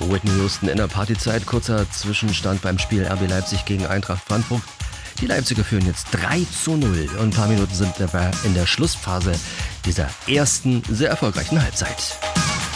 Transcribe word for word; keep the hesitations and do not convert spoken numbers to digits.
Whitney Houston in der Partyzeit. Kurzer Zwischenstand beim Spiel R B Leipzig gegen Eintracht Frankfurt. Die Leipziger führen jetzt drei zu null und ein paar Minuten sind dabei in der Schlussphase dieser ersten sehr erfolgreichen Halbzeit.